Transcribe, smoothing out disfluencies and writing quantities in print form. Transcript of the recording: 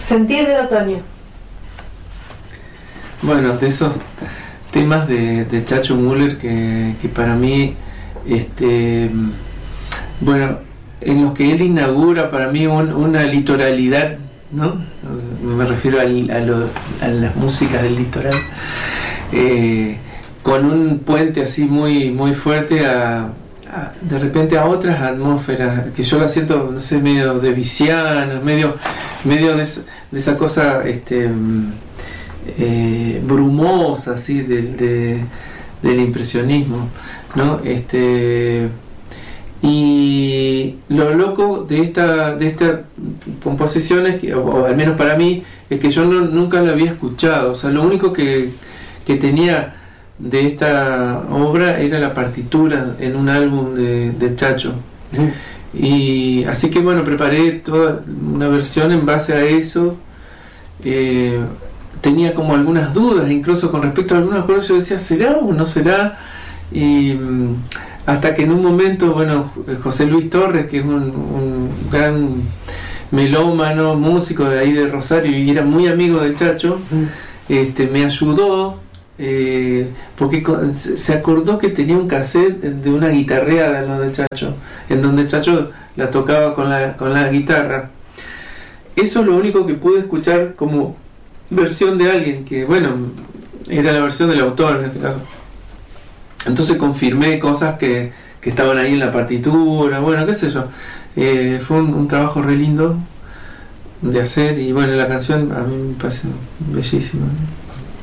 Sentir del otoño. Bueno, de esos temas de Chacho Müller que para mí, bueno, en los que él inaugura para mí una litoralidad, ¿no? Me refiero a las músicas del litoral, con un puente así muy, muy fuerte de repente a otras atmósferas, que yo la siento, no sé, medio de Viziano, medio de esa cosa brumosa, así, del impresionismo, ¿no? Y lo loco de esta composición es que, o al menos para mí, es que yo nunca la había escuchado. O sea, lo único que tenía de esta obra era la partitura en un álbum de Chacho. Y así que bueno, preparé toda una versión en base a eso. Tenía como algunas dudas, incluso con respecto a algunos acordes. Yo decía, ¿será o no será? Y hasta que en un momento, bueno, José Luis Torres, que es un gran melómano, músico de ahí de Rosario y era muy amigo del Chacho, me ayudó, porque se acordó que tenía un cassette de una guitarreada, ¿no?, del Chacho, en donde el Chacho la tocaba con la guitarra. Eso es lo único que pude escuchar como versión de alguien, que bueno, era la versión del autor en este caso. Entonces confirmé cosas que estaban ahí en la partitura, bueno, qué sé yo. Fue un trabajo re lindo de hacer, y bueno, la canción a mí me parece bellísima.